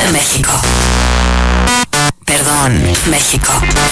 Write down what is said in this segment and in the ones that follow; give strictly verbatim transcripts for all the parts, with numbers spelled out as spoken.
México. Perdón, México.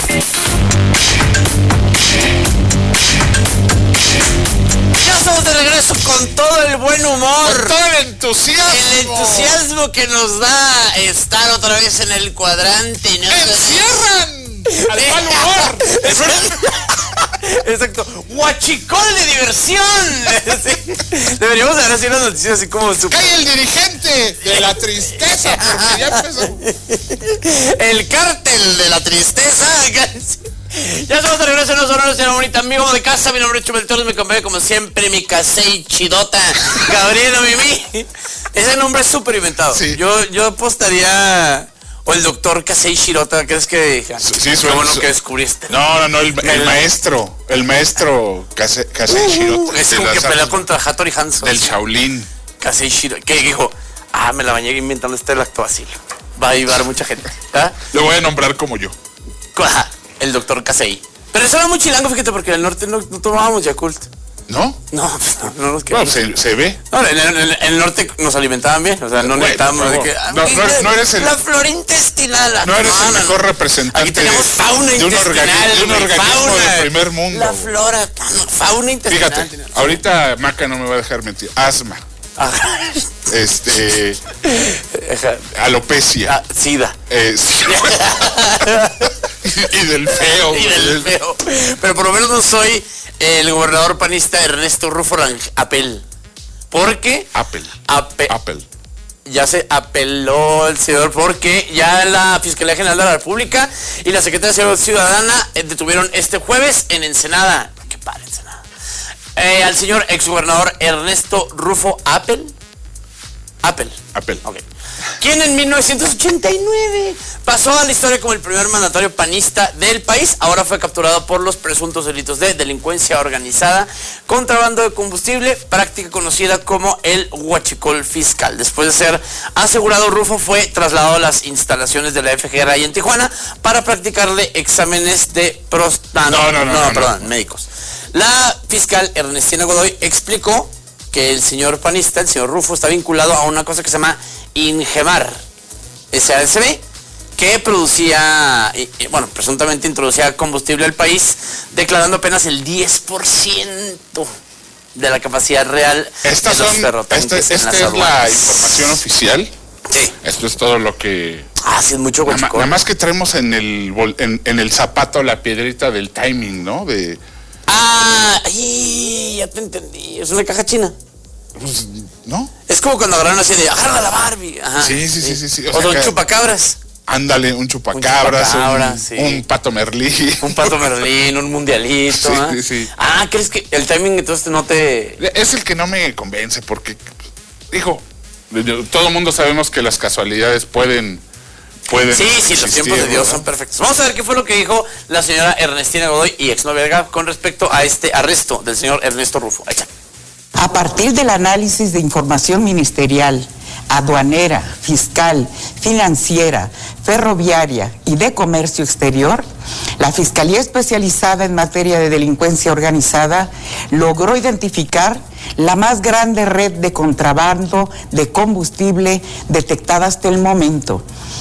Ya estamos de regreso con todo el buen humor. Con todo el entusiasmo. El entusiasmo que nos da estar otra vez en el cuadrante. ¿No? ¡Encierran al mal humor! Exacto. Huachicol de diversión. Sí. Deberíamos haber así unas noticias así como super... ¡Cae el dirigente de la tristeza! Porque ya empezó. El cártel de la tristeza. Ya estamos de regreso en los honores de la bonita amigo de casa. Mi nombre es Chumel Torres, me acompaña como siempre mi casey chidota, Gabriela Mimi. Ese nombre es súper inventado. Sí. Yo, yo apostaría... O el doctor Casey Shirota, ¿crees que... Sí, qué suena, bueno su... que descubriste? No, no, no, el, el, el maestro, el maestro Casey, Casey Shirota. Uh, es como que peleó contra Hattori Hanzo. Del Shaolin. Casey Shirota, que dijo, ah, me la bañé inventando este lactobacilo. Va a ayudar a mucha gente. ¿Ah? Lo voy a nombrar como yo. El doctor Casey. Pero eso era muy chilango, fíjate, porque en el norte no, no tomábamos Yakult. ¿No? No, pues no, no nos quedamos. No, se, se ve. No, en el, en el norte nos alimentaban bien, o sea, no bueno, necesitábamos de que... No, no, no eres el... La flora intestinal. No eres no, el no, mejor no. representante Aquí tenemos fauna de, de un, intestinal, organi de un organismo fauna, del primer mundo. La flora, no, fauna intestinal. Fíjate, ahorita Maca no me va a dejar mentir. Asma. Este... alopecia. Ah, sida. Eh, y del feo. Y del feo. Pero por lo menos no soy el gobernador panista Ernesto Rufo Apel. ¿Por qué? Apple. Ape Apple. Ya se apeló el señor porque ya la Fiscalía General de la República y la Secretaría de Seguridad Ciudadana eh, detuvieron este jueves en Ensenada. Qué padre, Ensenada. Eh, al señor exgobernador Ernesto Rufo Apel. Apple. Apple. Ok. Quien en mil novecientos ochenta y nueve pasó a la historia como el primer mandatario panista del país. Ahora fue capturado por los presuntos delitos de delincuencia organizada, contrabando de combustible, práctica conocida como el huachicol fiscal. Después de ser asegurado, Rufo fue trasladado a las instalaciones de la F G R ahí en Tijuana para practicarle exámenes de próstata. No, no, no, no, no, no, perdón, no. médicos. La fiscal Ernestina Godoy explicó que el señor panista, el señor Rufo, está vinculado a una cosa que se llama Ingemar S A S B, que producía, bueno, presuntamente introducía combustible al país, declarando apenas el diez por ciento de la capacidad real Estas de los son, ferrotanques este, en esta las es aduanas. La información oficial. Sí. Esto es todo lo que... Ah, sí, es mucho nada, huachicol. nada más que traemos en el, en, en el zapato la piedrita del timing, ¿no? De... Ah, ay, ya te entendí. Es una caja china. Pues, ¿no? Es como cuando agarraron así de, agarra la Barbie. Ajá, sí, sí, sí, sí, sí. O, o sea, son chupacabras. Ándale, un chupacabras, un, chupacabra, un, sí. un pato merlín. Un pato merlín, un mundialito. Sí, ¿eh? sí, sí. Ah, ¿crees que el timing entonces no te...? Es el que no me convence porque, dijo, todo el mundo sabemos que las casualidades pueden... pueden sí, sí, los tiempos de Dios, ¿verdad?, son perfectos. Vamos a ver qué fue lo que dijo la señora Ernestina Godoy y exnovia Verga con respecto a este arresto del señor Ernesto Rufo. Echa. A partir del análisis de información ministerial, aduanera, fiscal, financiera, ferroviaria y de comercio exterior, la Fiscalía Especializada en Materia de Delincuencia Organizada logró identificar la más grande red de contrabando de combustible detectada hasta el momento,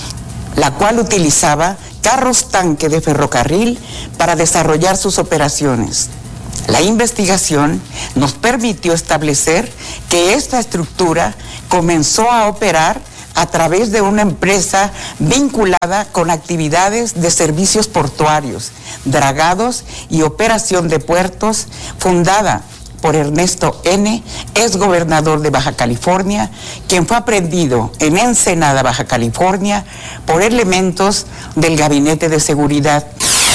la cual utilizaba carros tanque de ferrocarril para desarrollar sus operaciones. La investigación nos permitió establecer que esta estructura comenzó a operar a través de una empresa vinculada con actividades de servicios portuarios, dragados y operación de puertos, fundada por Ernesto N., ex gobernador de Baja California, quien fue aprehendido en Ensenada, Baja California, por elementos del Gabinete de Seguridad.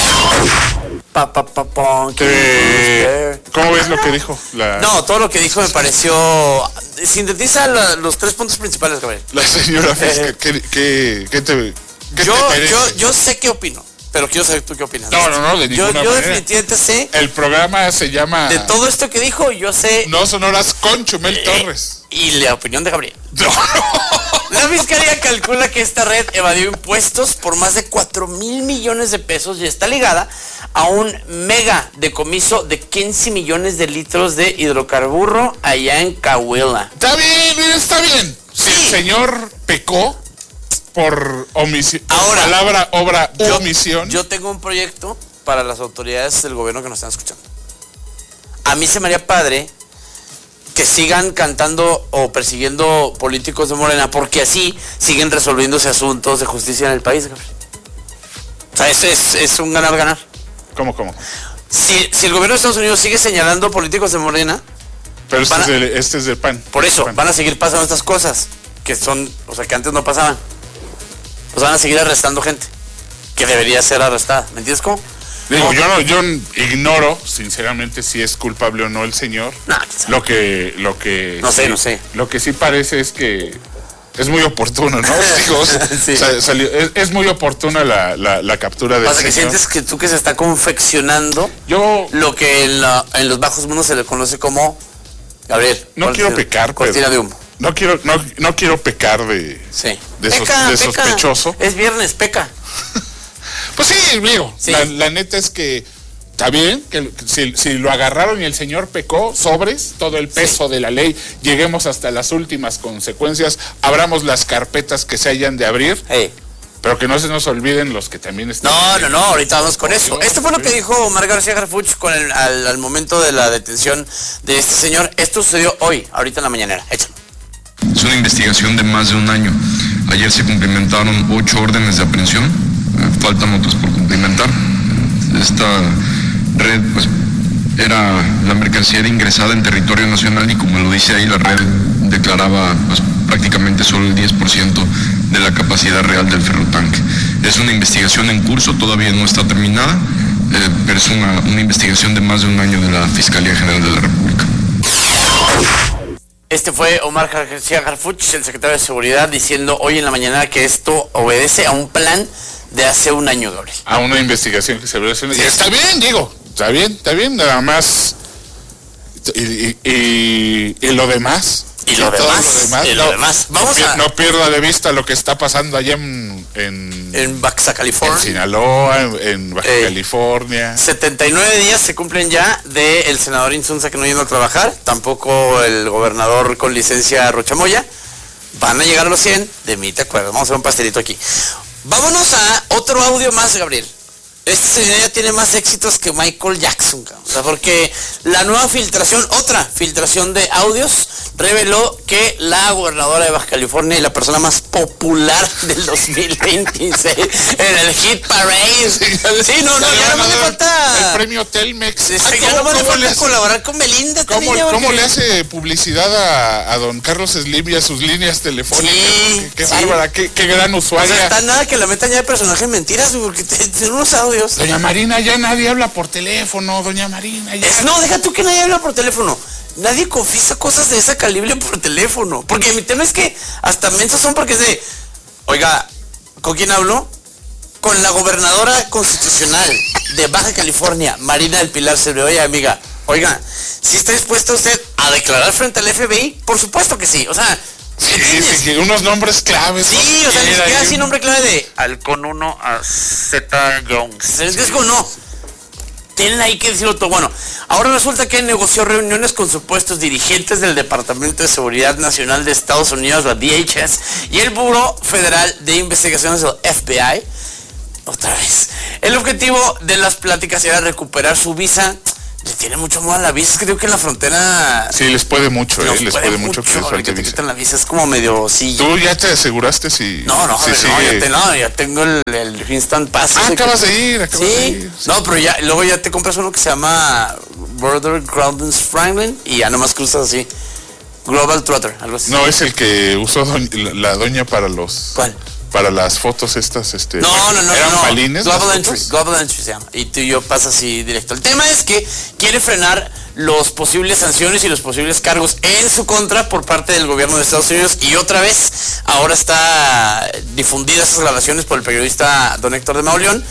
Pa, pa, pa, pa, eh, ¿Cómo ves lo que dijo? La... No, todo lo que dijo me pareció... Sintetiza la, los tres puntos principales, Gabriel. La señora Fiscal, ¿qué, qué, qué te, qué yo, te yo, yo sé qué opino, pero quiero saber tú qué opinas. No, no, no, de ninguna yo, yo manera. definitivamente sé... El programa se llama... De todo esto que dijo, yo sé... No sonoras con Chumel eh, Torres. Y la opinión de Gabriel. No, no. La Fiscalía calcula que esta red evadió impuestos por más de cuatro mil millones de pesos y está ligada a un mega decomiso de quince millones de litros de hidrocarburo allá en Coahuila. Está bien, está bien. Si sí. El señor pecó, por omisión. Ahora, palabra, obra, yo, omisión. Yo tengo un proyecto para las autoridades del gobierno que nos están escuchando. A mí se me haría padre que sigan cantando o persiguiendo políticos de Morena, porque así siguen resolviéndose asuntos de justicia en el país. O sea, eso es, es un ganar-ganar. ¿Cómo, cómo? Si, si el gobierno de Estados Unidos sigue señalando políticos de Morena... Pero este, a, es, del, este es del P A N. Por eso, P A N. van a seguir pasando estas cosas, que son, o sea, que antes no pasaban. O sea, van a seguir arrestando gente que debería ser arrestada. ¿Me entiendes cómo? Digo, ¿Cómo? yo no, yo ignoro, sinceramente, si es culpable o no el señor. No, lo que, lo que... No sé, sí, no sé. Lo que sí parece es que es muy oportuno, ¿no? Digo, sí. sal, salió, es, es muy oportuna la, la, la captura del O sea, que señor. sientes que tú que se está confeccionando Yo lo que en, la, en los bajos mundos se le conoce como... Gabriel. no quiero pecar, cortina pero de humo. No quiero, no, no quiero pecar de, Sí. de, sos, Peca, de peca. sospechoso. Es viernes, peca. Pues sí, digo, Sí. La, la neta es que está bien, que si, si lo agarraron y el señor pecó, sobres, todo el peso Sí. de la ley, lleguemos hasta las últimas consecuencias, abramos las carpetas que se hayan de abrir, Hey. pero que no se nos olviden los que también están... No, no, no, ahorita vamos con eso. No, Esto fue lo sí. que dijo Omar García Harfuch con el, al, al momento de la detención de este señor. Esto sucedió hoy, ahorita en la mañanera. Échalo. Es una investigación de más de un año. Ayer se cumplimentaron ocho órdenes de aprehensión, eh, faltan otras por cumplimentar. Esta red, pues, era la mercancía ingresada en territorio nacional y como lo dice ahí, la red declaraba, pues, prácticamente solo el diez por ciento de la capacidad real del ferrotanque. Es una investigación en curso, todavía no está terminada, eh, pero es una, una investigación de más de un año de la Fiscalía General de la República. Este fue Omar García Harfuch, el secretario de Seguridad, diciendo hoy en la mañana que esto obedece a un plan de hace un año, Gabriel. A una investigación que se abrió. Y está bien, digo, está bien, está bien, nada más. Y, y, y, y lo demás. Y lo todo demás, lo demás, y lo no, demás. Vamos no, a- no pierda de vista lo que está pasando allá en, en, En Baja en California. Sinaloa, en, en Baja Ey. California. setenta y nueve días se cumplen ya de el senador Insunza que no yendo a trabajar, tampoco el gobernador con licencia Rochamoya. Van a llegar a los cien, de mí te acuerdas. Vamos a hacer un pastelito aquí. Vámonos a otro audio más, Gabriel. Este señor ya tiene más éxitos que Michael Jackson, cabrón. O sea, porque la nueva filtración, otra filtración de audios, reveló que la gobernadora de Baja California y la persona más popular del dos mil veintiséis en el Hit Parade. Sí, no, no, ya no le falta... El premio Telmex. Sí, Ay, ya no ¿cómo- le cómo le falta hace- colaborar con Belinda. esta ¿Cómo, niña, cómo porque- le hace publicidad a, a don Carlos Slim y a sus líneas telefónicas? Sí, qué qué sí. bárbara, qué, qué gran O usuaria. sea, está nada que la metan ya de personaje en mentiras, güey, porque te- tienen unos audios. Doña Marina, ya nadie habla por teléfono, doña Marina, ya. Es- no, deja tú que nadie habla por teléfono. Nadie confiesa cosas de ese calibre por teléfono. Porque mi tema es que hasta mensos son porque es de... Oiga, ¿con quién hablo? Con la gobernadora constitucional de Baja California, Marina del Pilar Cebre. Oye, amiga, oiga, ¿sí está dispuesta usted a declarar frente al F B I? Por supuesto que sí. O sea, Sí, ¿entiendes? sí, sí, unos nombres claves. Sí, ¿no? o sea, ni Era siquiera ahí así un- nombre clave de Halcón uno a Z Jones. Es que es como no. Tienen ahí que decirlo todo. Bueno, ahora resulta que negoció reuniones con supuestos dirigentes del Departamento de Seguridad Nacional de Estados Unidos, la D H S, y el Buró Federal de Investigaciones, el F B I. Otra vez. El objetivo de las pláticas era recuperar su visa. Le tiene mucho amor a la visa. Es que digo que en la frontera... Sí, les puede mucho, nos eh, les puede mucho que les que falte te visa. quitan la visa. Es como medio... Sí. ¿Tú ya te aseguraste si No, no, si no, sigue? ya, te- no, ya tengo el, el Instant Pass. Ah, ese acabas que- de ir, acabas sí. de ir. Sí. No, pero ya, luego ya te compras uno que se llama Border Groundings Franklin y ya nomás cruzas así. Global Trotter, algo así. No, es el que usó doña- la, la doña para los... ¿Cuál? Para las fotos estas, este... No, no, no, ¿Eran no. balines? las Global fotos? Entry, Global Entry se llama. Y tú y yo pasas así directo. El tema es que quiere frenar los posibles sanciones y los posibles cargos en su contra por parte del gobierno de Estados Unidos. Y otra vez, ahora está difundida esas grabaciones por el periodista don Héctor de Mauleón.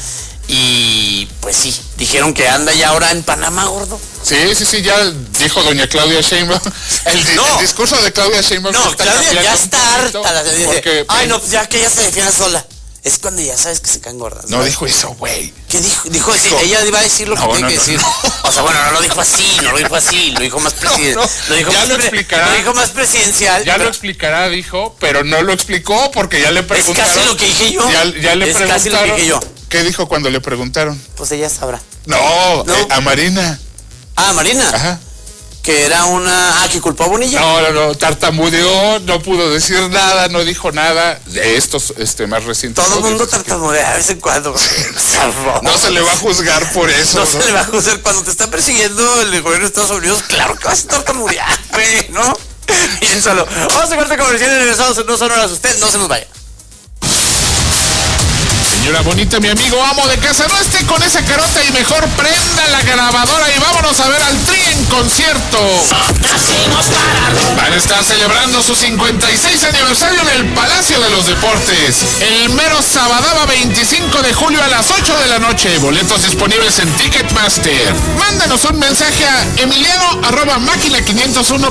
Y pues sí, dijeron que anda ya ahora en Panamá, gordo. Sí, sí, sí, ya dijo doña Claudia Sheinbaum. El, di- No. el discurso de Claudia Sheinbaum No, está Claudia ya cambiando está un poquito, harta. La, dice, porque, ay, no, pues ya que ella se defienda sola. Es cuando ya sabes que se caen gordas. No dijo eso, güey. ¿Qué dijo? Dijo, sí, Dijo- ella iba a decir lo que No, tiene no, que no, decir. no. O sea, bueno, no lo dijo así, no lo dijo así, lo dijo más presidencial. No, no. Lo dijo Ya más lo pre- explicará. Lo dijo más presidencial. Ya pero lo explicará, dijo, pero no lo explicó porque ya le es preguntaron. casi lo que dije yo. Ya, ya le es preguntaron. casi lo que dije yo. ¿Qué dijo cuando le preguntaron? Pues ella sabrá. No, No. eh, a Marina. Ah, Marina. Ajá. Que era una... Ah, que culpó a Bonilla. No, no, no, tartamudeó, no pudo decir nada, no dijo nada de estos este, más recientes. Todo el mundo audios. tartamudea de vez en cuando. No se le va a juzgar por eso. No ¿no? se le va a juzgar cuando te está persiguiendo el gobierno de Estados Unidos. Claro que vas a tartamudear, güey, ¿no? Bien solo. Vamos a corte comercial y regresamos en dos horas. Usted no se nos vaya. Señora bonita, mi amigo amo de casa, no esté con esa carota y mejor prenda la grabadora y vámonos a ver al Tri en concierto. Van a estar celebrando su cincuenta y seis aniversario en el Palacio de los Deportes. El mero sabadaba veinticinco de julio a las ocho de la noche. Boletos disponibles en Ticketmaster. Mándanos un mensaje a emiliano arroba máquina quinientos uno